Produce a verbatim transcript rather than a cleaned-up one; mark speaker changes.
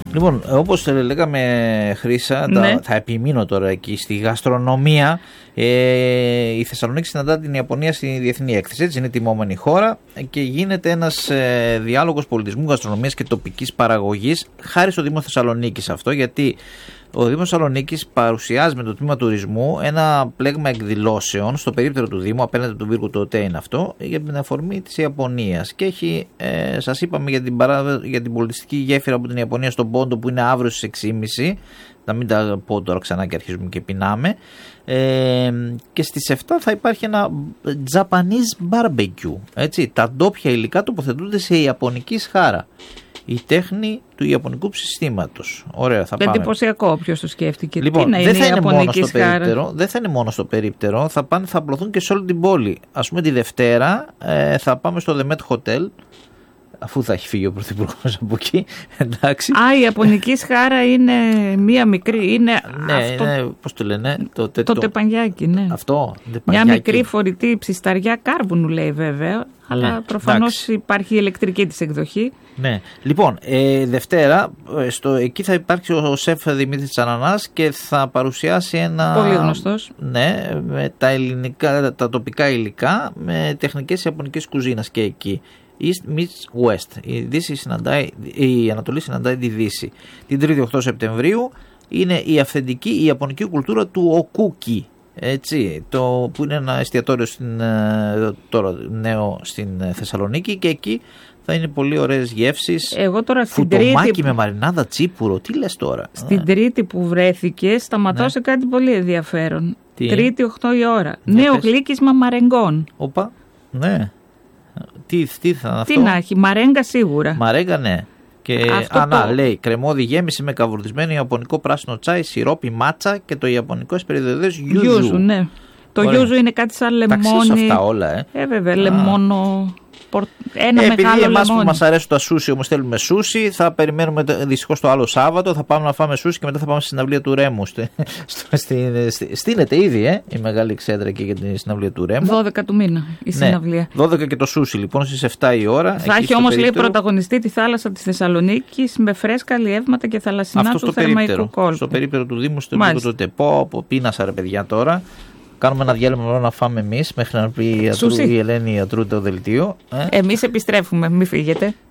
Speaker 1: Λοιπόν, όπως λέγαμε, Χρύσα, ναι. τα, θα επιμείνω τώρα εκεί στη γαστρονομία. Ε, η Θεσσαλονίκη συναντά την Ιαπωνία στη διεθνή έκθεση. Έτσι, είναι τιμόμενη χώρα και γίνεται ένας ε, διάλογος πολιτισμού, γαστρονομίας και τοπικής παραγωγής, χάρη στο Δήμο Θεσσαλονίκης αυτό, γιατί ο Δήμος Θεσσαλονίκης παρουσιάζει με το τμήμα τουρισμού ένα πλέγμα εκδηλώσεων στο περίπτερο του Δήμου, απέναντι του πύργου του ΟΤΕ είναι αυτό, για την αφορμή της Ιαπωνίας. Και έχει, ε, σας είπαμε για την, παρά, για την πολιτιστική γέφυρα από την Ιαπωνία στον Πόντο, που είναι αύριο στις έξι και μισή. Να μην τα πω τώρα ξανά και αρχίζουμε και πεινάμε. Ε, και στις επτά θα υπάρχει ένα Japanese barbecue. Έτσι, τα ντόπια υλικά τοποθετούνται σε ιαπωνική σχάρα. Η τέχνη του ιαπωνικού συστήματος. Ωραία, θα πάμε.
Speaker 2: Εντυπωσιακό, ποιος το σκέφτηκε.
Speaker 1: Λοιπόν,
Speaker 2: τι να
Speaker 1: δεν
Speaker 2: είναι
Speaker 1: θα
Speaker 2: η
Speaker 1: είναι μόνο στο
Speaker 2: σχάρα.
Speaker 1: περίπτερο, δεν θα είναι μόνο στο περίπτερο, θα, πάνε, θα απλωθούν και σε όλη την πόλη. Ας πούμε τη Δευτέρα ε, θα πάμε στο The Met Hotel, αφού θα έχει φύγει ο Πρωθυπουργός από εκεί. Εντάξει.
Speaker 2: Α, η ιαπωνική σχάρα είναι μία μικρή. Είναι
Speaker 1: ναι,
Speaker 2: αυτό...
Speaker 1: είναι, πώς το λένε, το,
Speaker 2: το,
Speaker 1: το,
Speaker 2: το τεπανιάκι, ναι.
Speaker 1: Αυτό,
Speaker 2: μια μικρή φορητή ψισταριά κάρβουνου, λέει βέβαια, αλλά
Speaker 1: ναι,
Speaker 2: προφανώς
Speaker 1: εντάξει.
Speaker 2: υπάρχει η ηλεκτρική της εκδοχή.
Speaker 1: Ναι. Λοιπόν, ε, Δευτέρα, στο, εκεί θα υπάρξει ο σεφ Δημήτρης Τσανανάς και θα παρουσιάσει ένα...
Speaker 2: Πολύ γνωστός.
Speaker 1: Ναι, με τα, ελληνικά, τα τοπικά υλικά, με τεχνικές ιαπωνικές κουζίνας και εκεί. East meets West. Η, Δύση συναντάει, η Ανατολή συναντάει τη Δύση. Την Τρίτη οκτώ Σεπτεμβρίου είναι η αυθεντική η ιαπωνική κουλτούρα του Οκούκι. Έτσι, το, που είναι ένα εστιατόριο στην, τώρα νέο στην Θεσσαλονίκη, και εκεί θα είναι πολύ ωραίες γεύσεις.
Speaker 2: Εγώ τώρα στην
Speaker 1: Φουτομάκι
Speaker 2: τρίτη...
Speaker 1: με μαρινάδα τσίπουρο. Τι λες τώρα?
Speaker 2: Στην
Speaker 1: ναι.
Speaker 2: Τρίτη που βρέθηκε σταματάω
Speaker 1: ναι.
Speaker 2: σε κάτι πολύ ενδιαφέρον.
Speaker 1: Τι?
Speaker 2: Τρίτη οκτώ η ώρα.
Speaker 1: Ναι,
Speaker 2: Νέο
Speaker 1: πες.
Speaker 2: γλύκισμα μαρεγκών.
Speaker 1: Όπα, ναι. Τι, τι θα είναι αυτό?
Speaker 2: Τι να έχει, μαρέγκα σίγουρα.
Speaker 1: Μαρέγκα, ναι. Και
Speaker 2: Αυτό
Speaker 1: ανά,
Speaker 2: το...
Speaker 1: λέει, κρεμόδι γέμιση με καβουρδισμένο ιαπωνικό πράσινο τσάι, σιρόπι μάτσα και το ιαπωνικό εσπεριδοειδές γιούζου.
Speaker 2: Γιούζου, ναι. Το
Speaker 1: Ωραία.
Speaker 2: γιούζου είναι κάτι σαν λεμόνι.
Speaker 1: Τα ξέρεις αυτά όλα, ε.
Speaker 2: Ε, βέβαια, λεμόνο. Πορ... Ένα
Speaker 1: ε,
Speaker 2: μεγάλο
Speaker 1: επειδή εμάς
Speaker 2: λεμόνι.
Speaker 1: που μας αρέσουν τα σούσι, όμως θέλουμε σούσι, θα περιμένουμε δυστυχώς το άλλο Σάββατο. Θα πάμε να φάμε σούσι και μετά θα πάμε στη συναυλία του Ρέμου. Στείνεται ήδη, ε, η μεγάλη εξέδρα εκεί για την συναυλία του Ρέμου.
Speaker 2: δώδεκα του μήνα η
Speaker 1: ναι,
Speaker 2: συναυλία.
Speaker 1: δώδεκα και το σούσι λοιπόν στις επτά η ώρα.
Speaker 2: Θα έχει όμως, λέει, πρωταγωνιστή τη θάλασσα της Θεσσαλονίκης με φρέσκα αλλιεύματα και θαλασσινά του Θερμαϊκού κόλπου.
Speaker 1: Στο περίπτερο του Δήμου, στο πύργο του ΤΕΠΟ. Πίνασα ρε παιδιά τώρα. Κάνουμε ένα διάλειμμα να φάμε εμείς μέχρι να πει η Ελένη Ιατρού το δελτίο. Ε?
Speaker 2: Εμείς επιστρέφουμε, μην φύγετε.